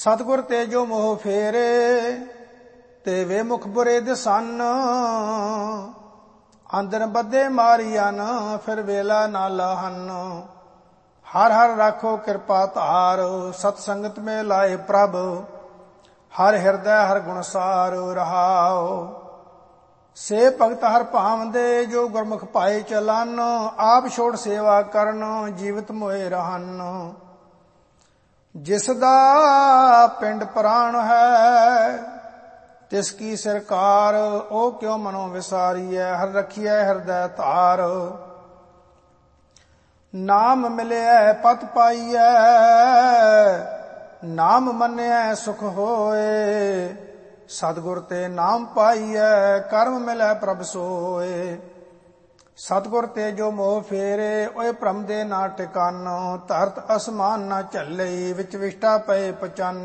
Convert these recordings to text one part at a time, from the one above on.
सतगुर ते जो मोह फेरे, ते वे मुख बुरे दिसन। अंदर बदे मारियन, फिर वेला ना लाहन। हर हर राखो कृपा धार, सतसंगत में लाए प्रभ। हर हृदय हर गुणसार रहाओ। से भगत हर भावंदे, जो गुरमुख पाए चलन। आप छोड़ सेवा करन, जीवित मोए रहन। जिसदा पिंड प्राण है, तिसकी सरकार। ओ क्यों मनो विसारिय, हर रखिए हृदय तार। नाम मिले पत पाइय, नाम मन्य सुख होए। सतगुर ते नाम पाइय, कर्म मिले प्रभ सोए। सतगुर ते जो मोह फेरे, ओए भ्रम दे ना टिकान। धरत असमान ना झलई, विच विष्टा पए पचन।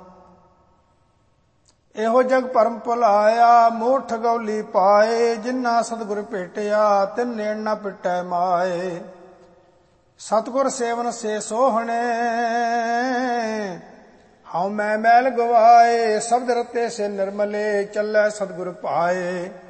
एहो जग परम भुलाया, मोह ठगौली पाए। जिन्ना सतगुर भेटिया, तिन नेड़ ना पिटै माए। सतगुर सेवन से सोहणे, हाउ मैं मैल गवाए। शब्द रते से निर्मले, चलै सतगुर पाए।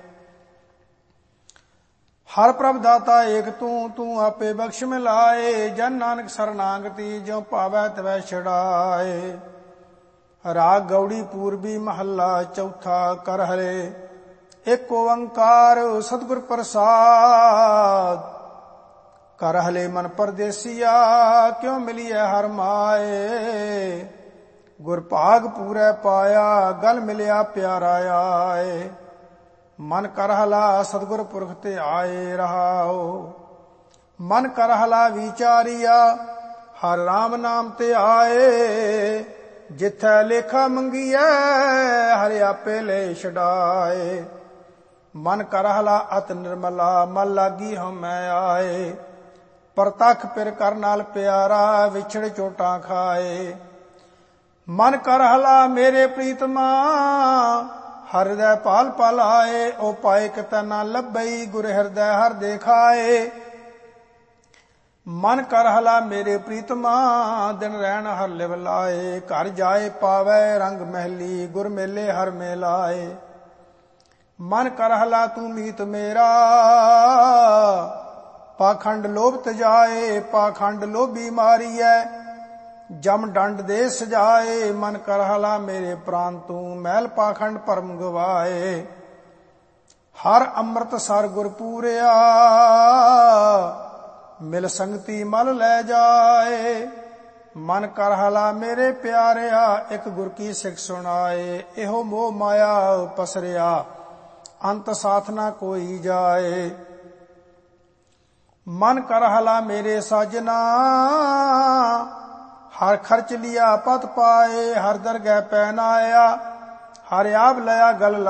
हर प्रभ दाता एक तू आपे बख्श मिलाए। जन नानक शरणागति, ज्यों पावै तवै छड़ाए। राग गौड़ी पूर्वी महला चौथा, कर हरे एक ओंकार। सतगुर प्रसाद, कर हले मन परदेसिया। क्यों मिलिए हर माए। गुर भाग पूरै पाया, गल मिलिया प्यारा आए। मन कर हला सतगुर पुरख ते आए रहाओ। मन कर हला विचारिया, हर राम नाम ते आए। जिथै लेखा मंगिए, हर आपे ले छड़ाए। मन कर हला अत निर्मला, मन लागी हम मैं आए। परतख पिर कर नाल प्यारा, विछड़ चोटां खाए। मन कर हला मेरे प्रीतमा, हृदय पाल पाल आए। ओ पाए कितै ना लभई, गुर हृदय हर देखाए। मन कर हला मेरे प्रीतमा, दिन रहन हर लिव लाए। घर जाए पावै रंग महली, गुर मेले हर मेलाए। मन कर हला तू मीत मेरा, पाखंड लोभ तजाए। पाखंड लोभी मारियै, जम दंड दे सजाए। मन कर हला मेरे प्राण तू, मैल पाखंड परम गवाए। हर अमृत सर गुर पूरिया, मिल संगति मल लै जाए। मन कर हला मेरे प्यारिया, एक गुर की सिख सुनाए। एहो मोह माया पसरिया, अंत साथ ना कोई जाए। मन कर हला मेरे साजना, हर खर्च लिया पत पाए। हर दरगह पहनाया, हर आप लया गल